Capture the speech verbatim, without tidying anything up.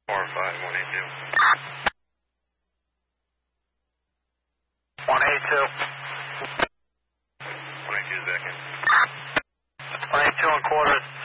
four five one eight two. one eight two. one eight two second. one eight two and quarters.